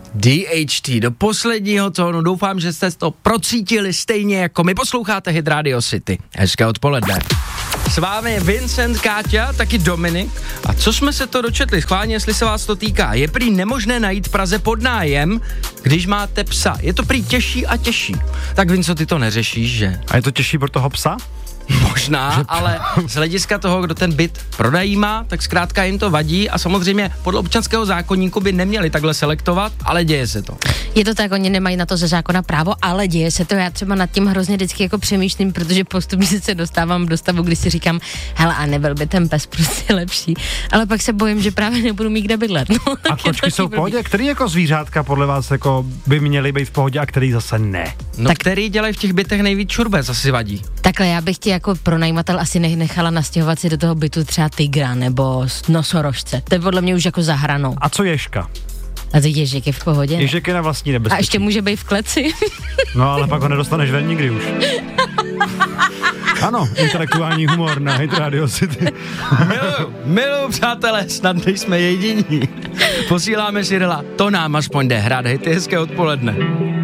DHT do posledního tónu. Doufám, že jste to procítili stejně jako my. Posloucháte Hit Radio City. Hezké odpoledne. S vámi je Vincent, Káťa, taky Dominik. A co jsme se to dočetli? Schválně, jestli se vás to týká. Je prý nemožné najít v Praze pod nájem, když máte psa. Je to prý těžší a těžší. Tak Vinco, ty to neřešíš, že? A je to těžší pro toho psa? Možná, ale z hlediska toho, kdo ten byt prodajímá, tak zkrátka jim to vadí a samozřejmě podle občanského zákoníku by neměli takhle selektovat, ale děje se to. Je to tak, oni nemají na to ze zákona právo, ale děje se to. Já třeba nad tím hrozně vždycky jako přemýšlím, protože postupně se dostávám do stavu, kdy si říkám, hele, a nebyl by ten pes prostě lepší, ale pak se bojím, že právě nebudu mít kde bydlet. No, a kočky jsou v pohodě? Který jako zvířátka podle vás jako by měly být v pohodě a který zase ne? No tak který dělají v těch bytech nejvíc čurbec, asi vadí. Takhle, já bych ti jako pronajímatel asi nechala nastěhovat si do toho bytu třeba tygra nebo nosorožce. To je podle mě už jako za hranou. A co ježka? A ty ježek je v pohodě? Ježek je na vlastní nebezpečí. A ještě může být v kleci. No ale pak ho nedostaneš ven nikdy už. Ano, intelektuální humor na Hit Radio City. Miluju, přátelé, snad nejsme jediní. Posíláme Cyrila, to nám aspoň jde hrát hity, hezké odpoledne.